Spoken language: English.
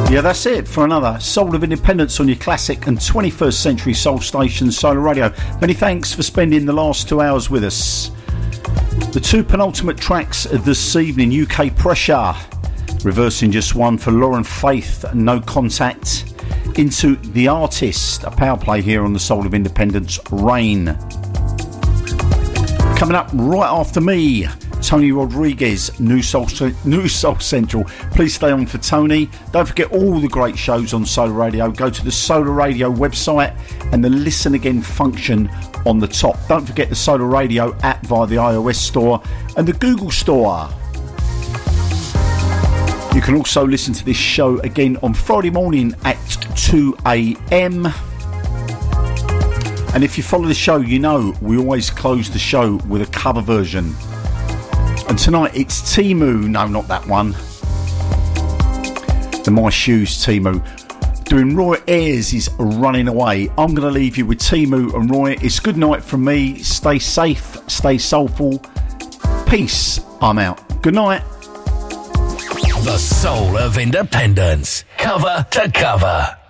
Yeah, that's it for another Soul of Independence on your classic and 21st century soul station, Solar Radio. Many thanks for spending the last 2 hours with us. The two penultimate tracks this evening, UK Pressure, reversing just one for Lauren Faith, No Contact, Into the Artist, a power play here on the Soul of Independence, Rain. Coming up right after me, Tony Rodriguez, New Soul Central. Please stay on for Tony. Don't forget all the great shows on Solar Radio. Go to the Solar Radio website and the Listen Again function on the top. Don't forget the Solar Radio app via the iOS store and the Google store. You can also listen to this show again on Friday morning at 2 a.m. And if you follow the show, you know we always close the show with a cover version. And tonight it's Timu, no, not that one. The My Shoes Timu. Doing Roy Ayers is Running Away. I'm going to leave you with Timu and Roy. It's good night from me. Stay safe, stay soulful. Peace. I'm out. Good night. The Soul of Independence. Cover to cover.